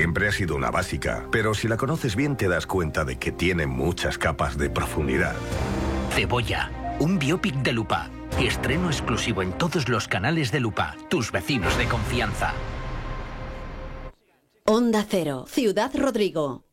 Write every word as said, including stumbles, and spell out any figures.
Siempre ha sido una básica, pero si la conoces bien te das cuenta de que tiene muchas capas de profundidad. Cebolla, un biopic de Lupa. Estreno exclusivo en todos los canales de Lupa, tus vecinos de confianza. Onda Cero, Ciudad Rodrigo.